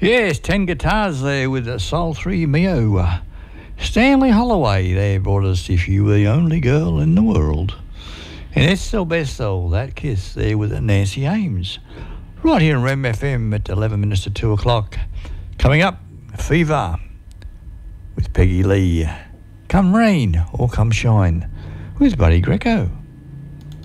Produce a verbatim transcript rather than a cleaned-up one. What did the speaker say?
Yes, ten guitars there with the Soul three Mio. Uh, Stanley Holloway there brought us If You Were the Only Girl in the World. And Estelle Bessel, That Kiss there with Nancy Ames. Right here on Rem F M at eleven minutes to two o'clock. Coming up, Fever with Peggy Lee. Come rain or come shine with Buddy Greco.